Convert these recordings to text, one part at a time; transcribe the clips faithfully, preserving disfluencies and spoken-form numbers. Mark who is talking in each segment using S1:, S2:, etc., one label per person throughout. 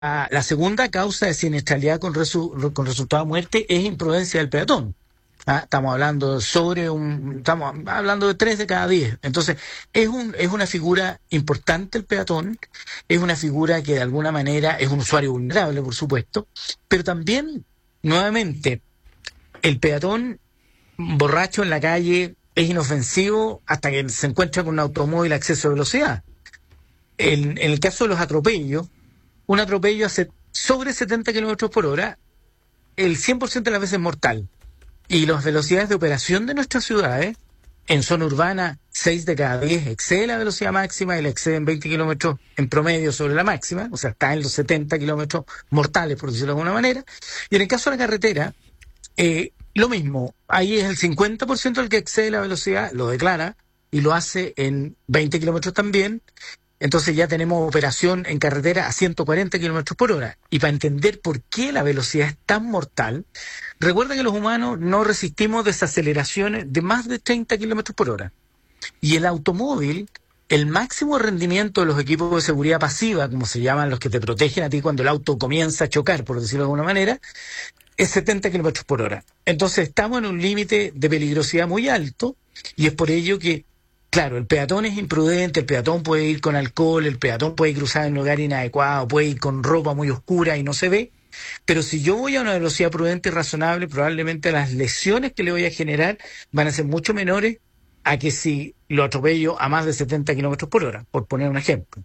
S1: la segunda causa de siniestralidad con, resu, con resultado de muerte es imprudencia del peatón. ¿Ah? Estamos hablando sobre un, estamos hablando de tres de cada diez. Entonces, es un, es una figura importante el peatón, es una figura que de alguna manera es un usuario vulnerable, por supuesto, pero también, nuevamente, el peatón borracho en la calle es inofensivo hasta que se encuentra con un automóvil a exceso de velocidad. En, en el caso de los atropellos, un atropello hace sobre setenta kilómetros por hora, el cien por ciento de las veces mortal. Y las velocidades de operación de nuestras ciudades, en zona urbana, seis de cada diez excede la velocidad máxima y le exceden veinte kilómetros en promedio sobre la máxima, o sea, está en los setenta kilómetros mortales, por decirlo de alguna manera. Y en el caso de la carretera, eh, lo mismo, ahí es el cincuenta por ciento el que excede la velocidad, lo declara, y lo hace en veinte kilómetros también. Entonces ya tenemos operación en carretera a ciento cuarenta kilómetros por hora. Y para entender por qué la velocidad es tan mortal, recuerda que los humanos no resistimos desaceleraciones de más de treinta kilómetros por hora. Y el automóvil, el máximo rendimiento de los equipos de seguridad pasiva, como se llaman los que te protegen a ti cuando el auto comienza a chocar, por decirlo de alguna manera, es setenta kilómetros por hora. Entonces estamos en un límite de peligrosidad muy alto y es por ello que, claro, el peatón es imprudente, el peatón puede ir con alcohol, el peatón puede cruzar en lugar inadecuado, puede ir con ropa muy oscura y no se ve. Pero si yo voy a una velocidad prudente y razonable, probablemente las lesiones que le voy a generar van a ser mucho menores a que si lo atropello a más de setenta kilómetros por hora, por poner un ejemplo.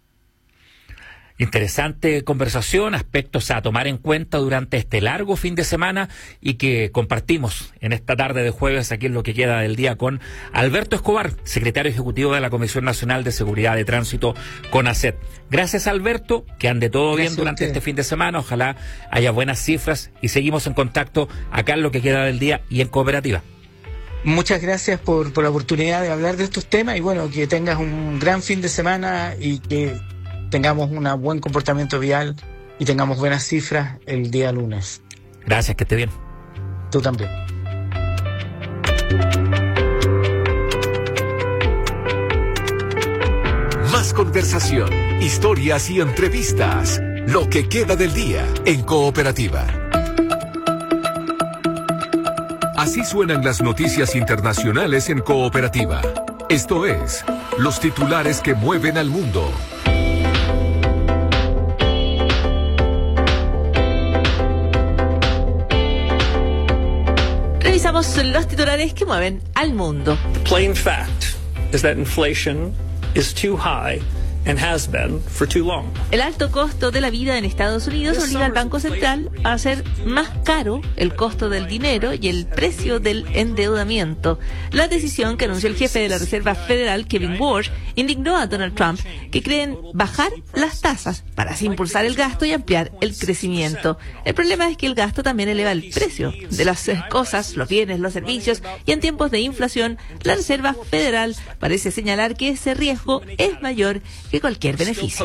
S2: Interesante conversación, aspectos a tomar en cuenta durante este largo fin de semana y que compartimos en esta tarde de jueves aquí en Lo que queda del día con Alberto Escobar, secretario ejecutivo de la Comisión Nacional de Seguridad de Tránsito, CONACET. Gracias, Alberto, que ande todo Gracias bien durante este fin de semana, ojalá haya buenas cifras y seguimos en contacto acá en Lo que queda del día y en Cooperativa.
S1: Muchas gracias por, por la oportunidad de hablar de estos temas y bueno, que tengas un gran fin de semana y que tengamos un buen comportamiento vial y tengamos buenas cifras el día lunes.
S2: Gracias, que esté bien.
S1: Tú también.
S3: Más conversación, historias y entrevistas. Lo que queda del día en Cooperativa. Así suenan las noticias internacionales en Cooperativa. Esto es, los titulares que mueven al mundo.
S4: Revisamos los titulares que mueven al mundo.
S5: The plain fact is that inflation is too high and has been for too long.
S4: El alto costo de la vida en Estados Unidos obliga al Banco Central a hacer más caro el costo del dinero y el precio del endeudamiento. La decisión que anunció el jefe de la Reserva Federal, Kevin Warsh, indignó a Donald Trump, que creen bajar las tasas para así impulsar el gasto y ampliar el crecimiento. El problema es que el gasto también eleva el precio de las cosas, los bienes, los servicios, y en tiempos de inflación, la Reserva Federal parece señalar que ese riesgo es mayor que cualquier beneficio.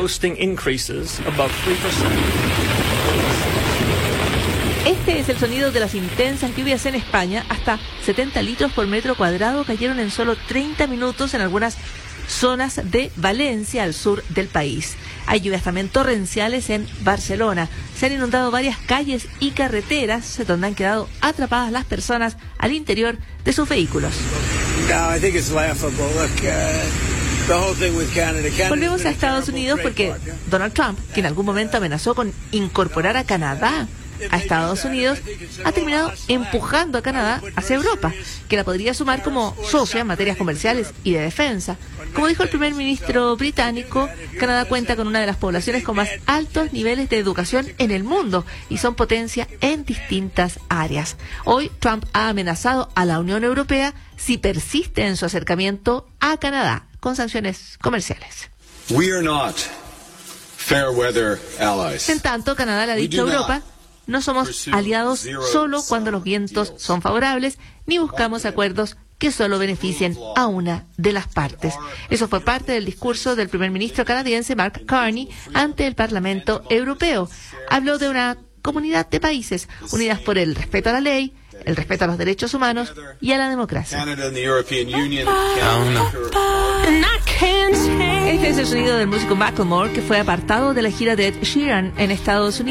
S4: Este es el sonido de las intensas lluvias en España. Hasta setenta litros por metro cuadrado cayeron en solo treinta minutos en algunas zonas de Valencia, al sur del país. Hay lluvias también torrenciales en Barcelona. Se han inundado varias calles y carreteras donde han quedado atrapadas las personas al interior de sus vehículos.
S6: No, I think it's laughable. Look, uh...
S4: Volvemos a Estados Unidos porque Donald Trump, que en algún momento amenazó con incorporar a Canadá a Estados Unidos, ha terminado empujando a Canadá hacia Europa, que la podría sumar como socia en materias comerciales y de defensa. Como dijo el primer ministro británico, Canadá cuenta con una de las poblaciones con más altos niveles de educación en el mundo y son potencia en distintas áreas. Hoy Trump ha amenazado a la Unión Europea si persiste en su acercamiento a Canadá con sanciones comerciales.
S7: We are not fair weather allies.
S4: En tanto, Canadá le ha dicho a Europa: no somos aliados solo cuando los vientos son favorables, ni buscamos acuerdos que solo beneficien a una de las partes. Eso fue parte del discurso del primer ministro canadiense Mark Carney ante el Parlamento Europeo. Habló de una comunidad de países unidas por el respeto a la ley, el respeto a los derechos humanos y a la democracia. Este es el sonido del músico Macklemore, que fue apartado de la gira de Ed Sheeran en Estados Unidos.